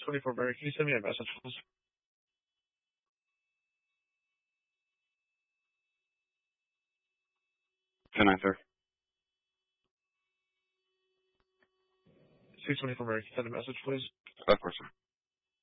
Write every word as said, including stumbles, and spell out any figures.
twenty-four Mary, can you send me a message, please? ten nine, sir. six twenty-four Mary, can you send a message, please? Of course, sir.